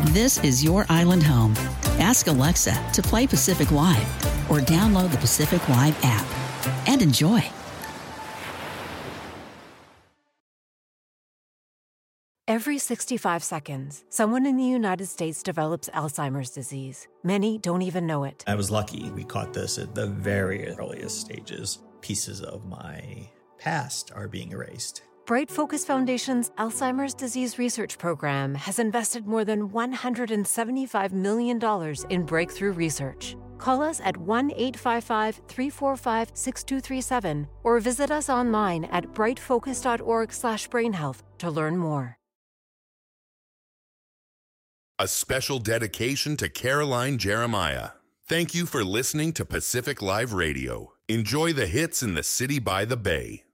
This is your island home. Ask Alexa to play Pacific Live or download the Pacific Live app and enjoy. Every 65 seconds, someone in the United States develops Alzheimer's disease. Many don't even know it. I was lucky. We caught this at the very earliest stages. Pieces of my past are being erased. Bright Focus Foundation's Alzheimer's Disease Research Program has invested more than $175 million in breakthrough research. Call us at 1-855-345-6237 or visit us online at brightfocus.org/brainhealth to learn more. A special dedication to Caroline Jeremiah. Thank you for listening to Pacific Live Radio. Enjoy the hits in the city by the bay.